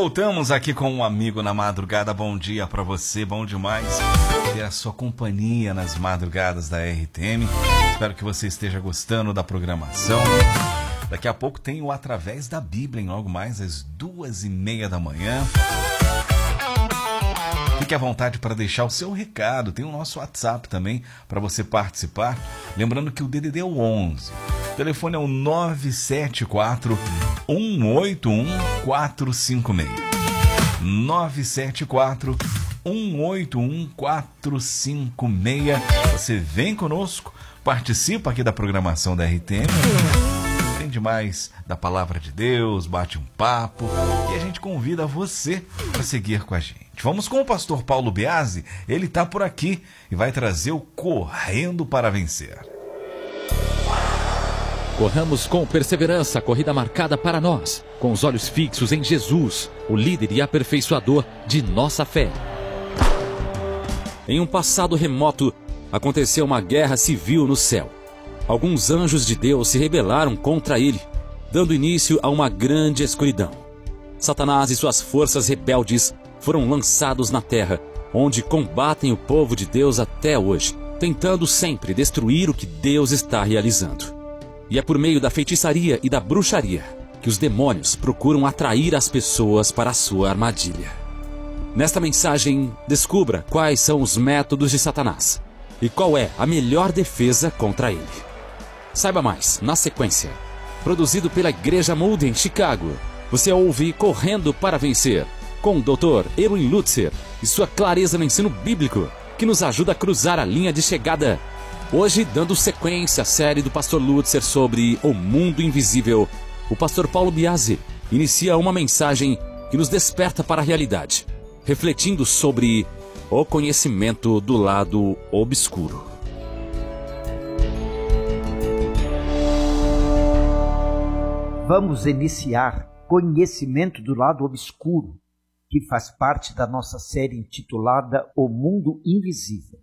Voltamos aqui com um amigo na madrugada. Bom dia pra você, bom demais ter a sua companhia nas madrugadas da RTM. Espero que você esteja gostando da programação. Daqui a pouco tem o Através da Bíblia, em logo mais às 2:30 da manhã. Fique à vontade para deixar o seu recado. Tem o nosso WhatsApp também para você participar. Lembrando que o DDD é o 11. O telefone é o 974-181-456. 974-181-456. Você vem conosco, participa aqui da programação da RTM. Entende mais da palavra de Deus, bate um papo e a gente convida você para seguir com a gente. Vamos com o pastor Paulo Biasi. Ele está por aqui e vai trazer o Correndo para Vencer. Corramos com perseverança a corrida marcada para nós, com os olhos fixos em Jesus, o líder e aperfeiçoador de nossa fé. Em um passado remoto, aconteceu uma guerra civil no céu. Alguns anjos de Deus se rebelaram contra ele, dando início a uma grande escuridão. Satanás e suas forças rebeldes foram lançados na terra, onde combatem o povo de Deus até hoje, tentando sempre destruir o que Deus está realizando. E é por meio da feitiçaria e da bruxaria que os demônios procuram atrair as pessoas para a sua armadilha. Nesta mensagem, descubra quais são os métodos de Satanás e qual é a melhor defesa contra ele. Saiba mais na sequência. Produzido pela Igreja Moody em Chicago, você ouve Correndo para Vencer, com o Dr. Erwin Lutzer e sua clareza no ensino bíblico, que nos ajuda a cruzar a linha de chegada. Hoje, dando sequência à série do pastor Lutzer sobre o mundo invisível, o pastor Paulo Biasi inicia uma mensagem que nos desperta para a realidade, refletindo sobre o conhecimento do lado obscuro. Vamos iniciar Conhecimento do Lado Obscuro, que faz parte da nossa série intitulada O Mundo Invisível.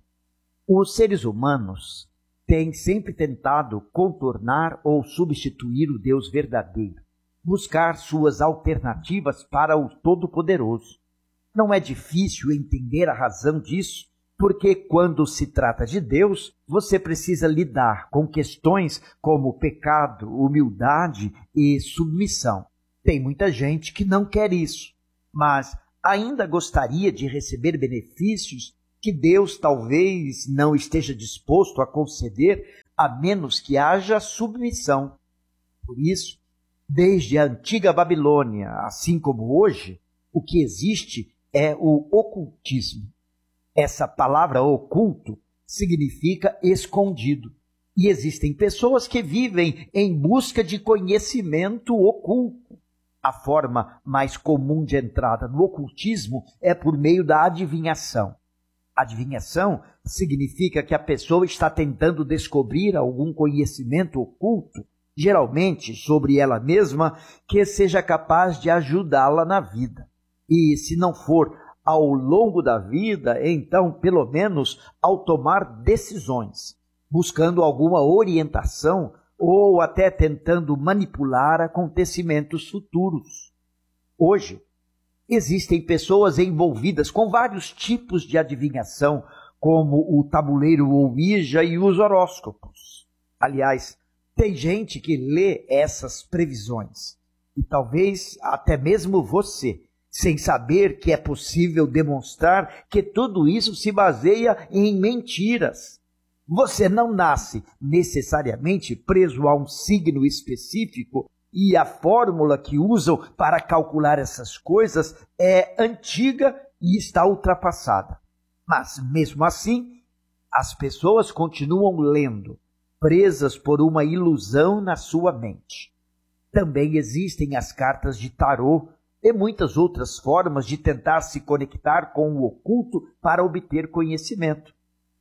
Os seres humanos têm sempre tentado contornar ou substituir o Deus verdadeiro, buscar suas alternativas para o Todo-Poderoso. Não é difícil entender a razão disso, porque quando se trata de Deus, você precisa lidar com questões como pecado, humildade e submissão. Tem muita gente que não quer isso, mas ainda gostaria de receber benefícios que Deus talvez não esteja disposto a conceder, a menos que haja submissão. Por isso, desde a antiga Babilônia, assim como hoje, o que existe é o ocultismo. Essa palavra oculto significa escondido. E existem pessoas que vivem em busca de conhecimento oculto. A forma mais comum de entrada no ocultismo é por meio da adivinhação. Adivinhação significa que a pessoa está tentando descobrir algum conhecimento oculto, geralmente sobre ela mesma, que seja capaz de ajudá-la na vida. E se não for ao longo da vida, então pelo menos ao tomar decisões, buscando alguma orientação ou até tentando manipular acontecimentos futuros. Hoje, existem pessoas envolvidas com vários tipos de adivinhação, como o tabuleiro Ouija e os horóscopos. Aliás, tem gente que lê essas previsões, e talvez até mesmo você, sem saber que é possível demonstrar que tudo isso se baseia em mentiras. Você não nasce necessariamente preso a um signo específico e a fórmula que usam para calcular essas coisas é antiga e está ultrapassada. Mas, mesmo assim, as pessoas continuam lendo, presas por uma ilusão na sua mente. Também existem as cartas de tarô e muitas outras formas de tentar se conectar com o oculto para obter conhecimento.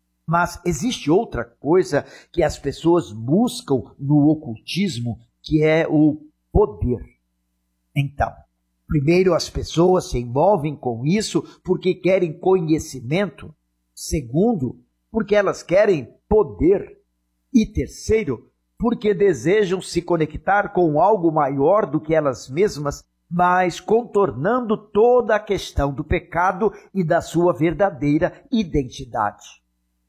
Mas existe outra coisa que as pessoas buscam no ocultismo, que é o poder. Então, primeiro, as pessoas se envolvem com isso porque querem conhecimento. Segundo, porque elas querem poder. E terceiro, porque desejam se conectar com algo maior do que elas mesmas, mas contornando toda a questão do pecado e da sua verdadeira identidade.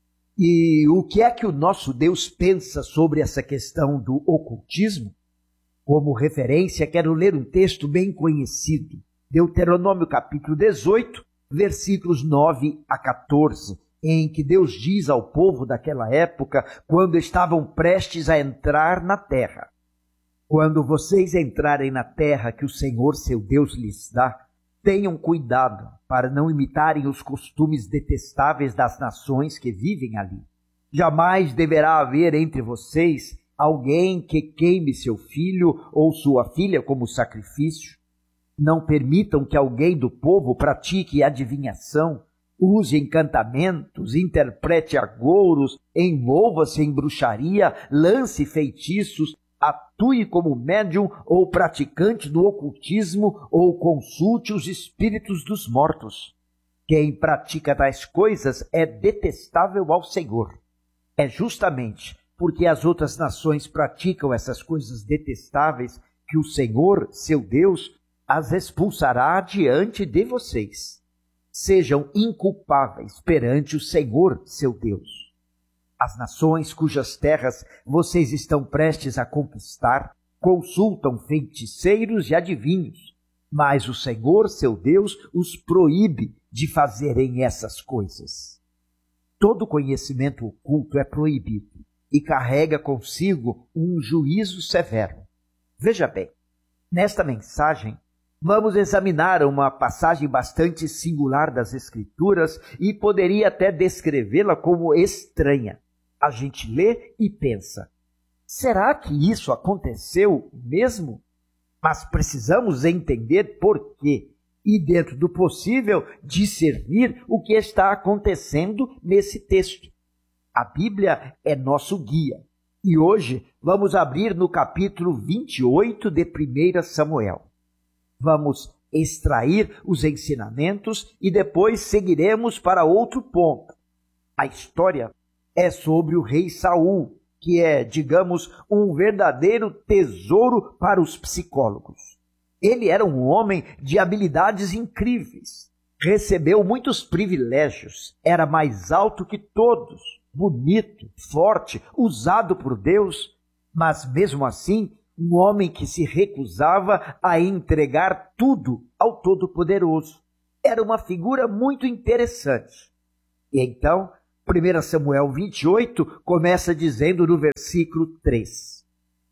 E o que é que o nosso Deus pensa sobre essa questão do ocultismo? Como referência, quero ler um texto bem conhecido, Deuteronômio capítulo 18, versículos 9 a 14, em que Deus diz ao povo daquela época, quando estavam prestes a entrar na terra: quando vocês entrarem na terra que o Senhor seu Deus lhes dá, tenham cuidado para não imitarem os costumes detestáveis das nações que vivem ali. Jamais deverá haver entre vocês alguém que queime seu filho ou sua filha como sacrifício. Não permitam que alguém do povo pratique adivinhação, use encantamentos, interprete agouros, envolva-se em bruxaria, lance feitiços, atue como médium ou praticante do ocultismo ou consulte os espíritos dos mortos. Quem pratica tais coisas é detestável ao Senhor. É justamente porque as outras nações praticam essas coisas detestáveis que o Senhor, seu Deus, as expulsará diante de vocês. Sejam inculpáveis perante o Senhor, seu Deus. As nações cujas terras vocês estão prestes a conquistar consultam feiticeiros e adivinhos, mas o Senhor, seu Deus, os proíbe de fazerem essas coisas. Todo conhecimento oculto é proibido e carrega consigo um juízo severo. Veja bem, nesta mensagem, vamos examinar uma passagem bastante singular das Escrituras e poderia até descrevê-la como estranha. A gente lê e pensa, será que isso aconteceu mesmo? Mas precisamos entender por quê e, dentro do possível, discernir o que está acontecendo nesse texto. A Bíblia é nosso guia e hoje vamos abrir no capítulo 28 de 1 Samuel. Vamos extrair os ensinamentos e depois seguiremos para outro ponto. A história é sobre o rei Saul, que é, digamos, um verdadeiro tesouro para os psicólogos. Ele era um homem de habilidades incríveis, recebeu muitos privilégios, era mais alto que todos, bonito, forte, usado por Deus, mas mesmo assim, um homem que se recusava a entregar tudo ao Todo-Poderoso. Era uma figura muito interessante. E então, 1 Samuel 28 começa dizendo no versículo 3.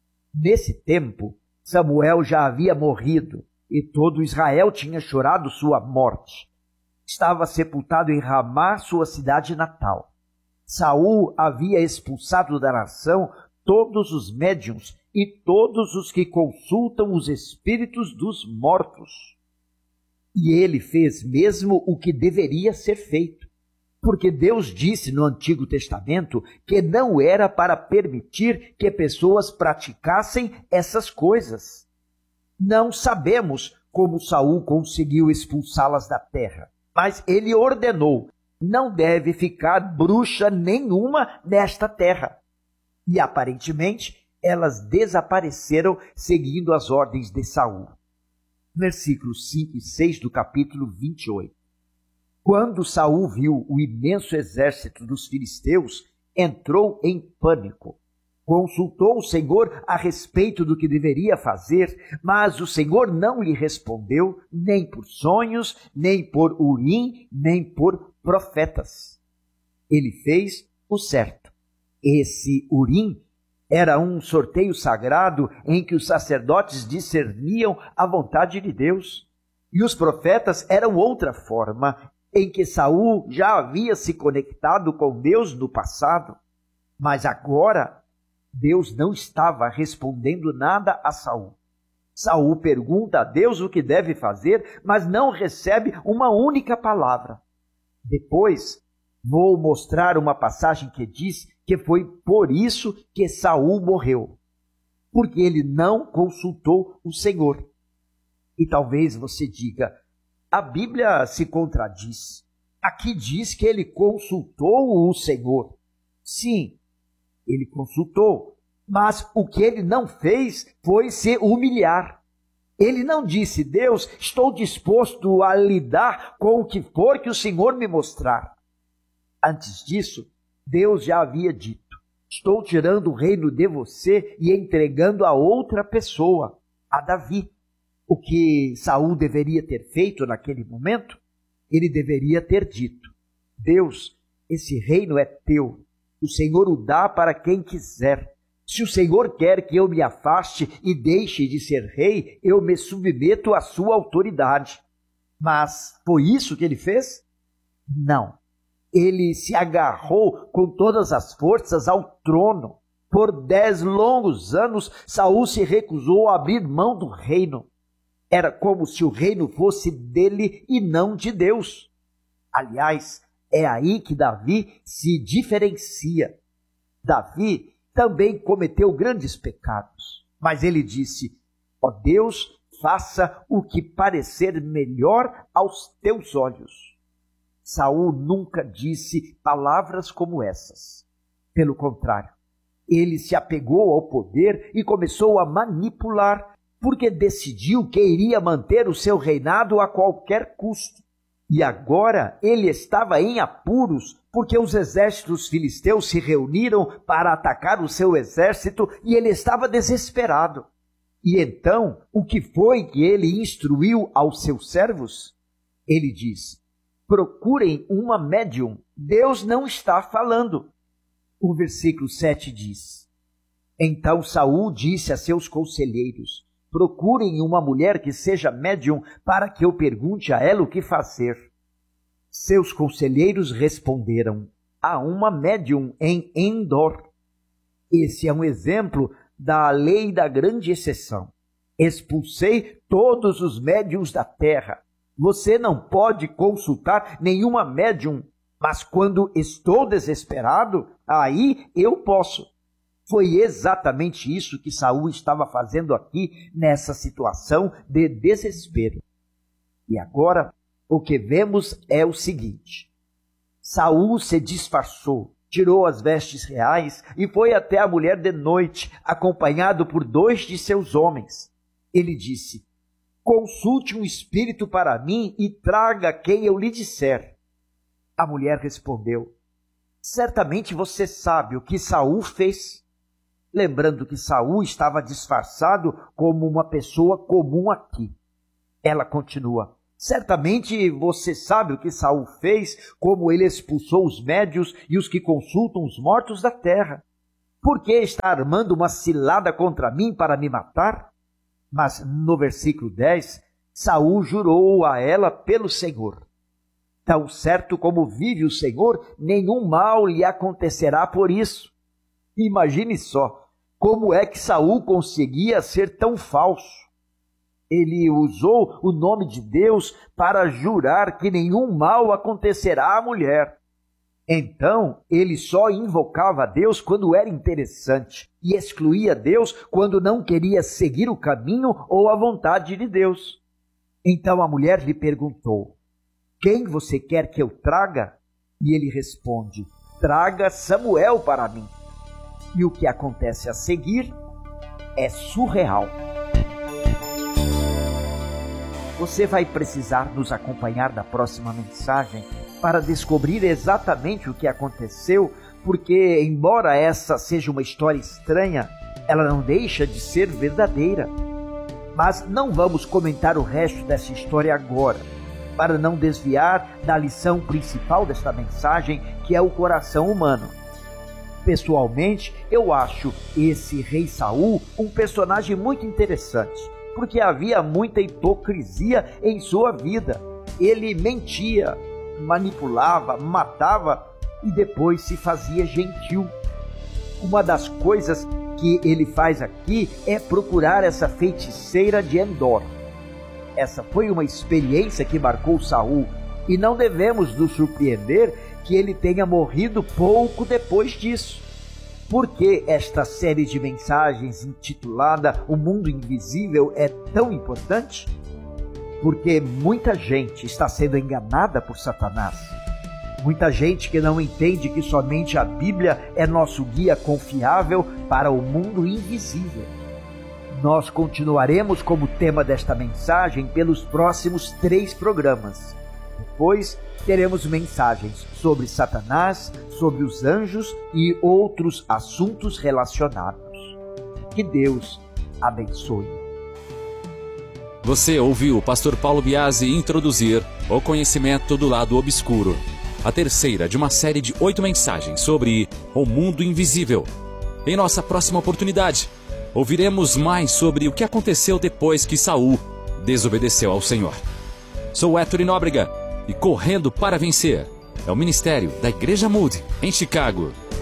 Nesse tempo, Samuel já havia morrido e todo Israel tinha chorado sua morte. Estava sepultado em Ramá, sua cidade natal. Saul havia expulsado da nação todos os médiuns e todos os que consultam os espíritos dos mortos. E ele fez mesmo o que deveria ser feito. Porque Deus disse no Antigo Testamento que não era para permitir que pessoas praticassem essas coisas. Não sabemos como Saul conseguiu expulsá-las da terra, mas ele ordenou: não deve ficar bruxa nenhuma nesta terra. E aparentemente elas desapareceram seguindo as ordens de Saul. Versículos 5 e 6 do capítulo 28. Quando Saul viu o imenso exército dos filisteus, entrou em pânico. Consultou o Senhor a respeito do que deveria fazer, mas o Senhor não lhe respondeu, nem por sonhos, nem por Urim, nem por profetas. Ele fez o certo. Esse Urim era um sorteio sagrado em que os sacerdotes discerniam a vontade de Deus. E os profetas eram outra forma, em que Saul já havia se conectado com Deus no passado, mas agora Deus não estava respondendo nada a Saul. Saul pergunta a Deus o que deve fazer, mas não recebe uma única palavra. Depois, vou mostrar uma passagem que diz que foi por isso que Saul morreu, porque ele não consultou o Senhor. E talvez você diga, a Bíblia se contradiz. Aqui diz que ele consultou o Senhor. Sim, ele consultou, mas o que ele não fez foi se humilhar. Ele não disse: Deus, estou disposto a lidar com o que for que o Senhor me mostrar. Antes disso, Deus já havia dito: estou tirando o reino de você e entregando a outra pessoa, a Davi. O que Saul deveria ter feito naquele momento? Ele deveria ter dito: Deus, esse reino é teu. O Senhor o dá para quem quiser. Se o Senhor quer que eu me afaste e deixe de ser rei, eu me submeto à sua autoridade. Mas foi isso que ele fez? Não. Ele se agarrou com todas as forças ao trono. Por 10 longos anos, Saul se recusou a abrir mão do reino. Era como se o reino fosse dele e não de Deus. Aliás, é aí que Davi se diferencia. Davi também cometeu grandes pecados, mas ele disse: ó Deus, faça o que parecer melhor aos teus olhos. Saul nunca disse palavras como essas. Pelo contrário, ele se apegou ao poder e começou a manipular, porque decidiu que iria manter o seu reinado a qualquer custo. E agora ele estava em apuros, porque os exércitos filisteus se reuniram para atacar o seu exército e ele estava desesperado. E então, o que foi que ele instruiu aos seus servos? Ele disse: procurem uma médium, Deus não está falando. O versículo 7 diz: então Saul disse a seus conselheiros: procurem uma mulher que seja médium para que eu pergunte a ela o que fazer. Seus conselheiros responderam: há uma médium em Endor. Esse é um exemplo da lei da grande exceção. Expulsei todos os médiuns da terra. Você não pode consultar nenhuma médium, mas quando estou desesperado, aí eu posso. Foi exatamente isso que Saul estava fazendo aqui nessa situação de desespero. E agora, o que vemos é o seguinte: Saul se disfarçou, tirou as vestes reais e foi até a mulher de noite, acompanhado por 2 de seus homens. Ele disse: consulte um espírito para mim e traga quem eu lhe disser. A mulher respondeu: certamente você sabe o que Saul fez. Lembrando que Saul estava disfarçado como uma pessoa comum aqui. Ela continua: certamente você sabe o que Saul fez, como ele expulsou os médios e os que consultam os mortos da terra. Por que está armando uma cilada contra mim para me matar? Mas no versículo 10, Saul jurou a ela pelo Senhor: tão certo como vive o Senhor, nenhum mal lhe acontecerá por isso. Imagine só, como é que Saul conseguia ser tão falso? Ele usou o nome de Deus para jurar que nenhum mal acontecerá à mulher. Então, ele só invocava a Deus quando era interessante e excluía Deus quando não queria seguir o caminho ou a vontade de Deus. Então a mulher lhe perguntou: quem você quer que eu traga? E ele responde: traga Samuel para mim. E o que acontece a seguir é surreal. Você vai precisar nos acompanhar na próxima mensagem para descobrir exatamente o que aconteceu, porque, embora essa seja uma história estranha, ela não deixa de ser verdadeira. Mas não vamos comentar o resto dessa história agora, para não desviar da lição principal desta mensagem, que é o coração humano. Pessoalmente, eu acho esse rei Saul um personagem muito interessante, porque havia muita hipocrisia em sua vida. Ele mentia, manipulava, matava e depois se fazia gentil. Uma das coisas que ele faz aqui é procurar essa feiticeira de Endor. Essa foi uma experiência que marcou Saul e não devemos nos surpreender que ele tenha morrido pouco depois disso. Por que esta série de mensagens intitulada O Mundo Invisível é tão importante? Porque muita gente está sendo enganada por Satanás. Muita gente que não entende que somente a Bíblia é nosso guia confiável para o mundo invisível. Nós continuaremos como tema desta mensagem pelos próximos 3 programas. Depois teremos mensagens sobre Satanás, sobre os anjos e outros assuntos relacionados. Que Deus abençoe. Você ouviu o pastor Paulo Biasi introduzir o conhecimento do lado obscuro, a terceira de uma série de 8 mensagens sobre o mundo invisível. Em nossa próxima oportunidade, ouviremos mais sobre o que aconteceu depois que Saul desobedeceu ao Senhor. Sou Héctor Nóbrega e Correndo para Vencer é o ministério da Igreja Moody, em Chicago.